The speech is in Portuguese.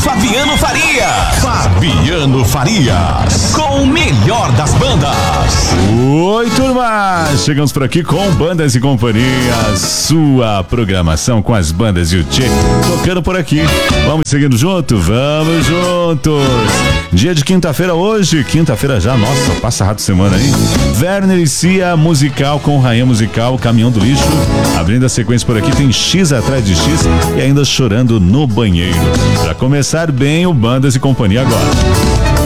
Fabiano Faria. Fabiano Farias, com o melhor das bandas. Oi, turma! Chegamos por aqui com Bandas e Companhia, sua programação com as bandas e o Tchê tocando por aqui. Vamos seguindo junto? Vamos juntos! Dia de quinta-feira hoje, quinta-feira já, nossa, passa rápido semana aí. Werner e Cia, musical com Rainha Musical, Caminhão do Lixo. Abrindo a sequência por aqui, tem X atrás de X e ainda Chorando no Banheiro. Pra começar bem o Bandas e Companhia agora.